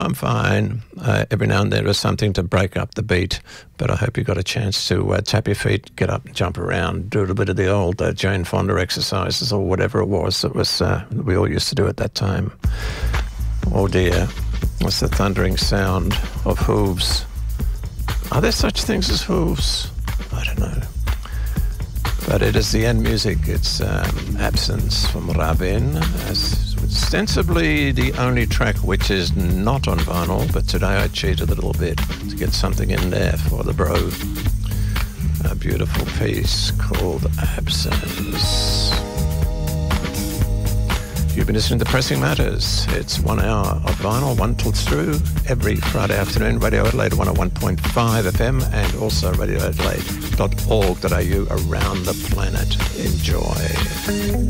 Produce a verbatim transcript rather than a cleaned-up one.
I'm fine. Uh, every now and then there's something to break up the beat, but I hope you got a chance to uh, tap your feet, get up and jump around, do a little bit of the old uh, Jane Fonda exercises or whatever it was that was uh, we all used to do at that time. Oh dear, what's the thundering sound of hooves? Are there such things as hooves? I don't know. But it is the end music. It's um, Absence from Rabin, as ostensibly the only track which is not on vinyl, but today I cheated a little bit to get something in there for the bro. A beautiful piece called Absence. You've been listening to Pressing Matters. It's one hour of vinyl, one till through, every Friday afternoon. Radio Adelaide one oh one point five F M and also radio adelaide dot org dot a u around the planet. Enjoy.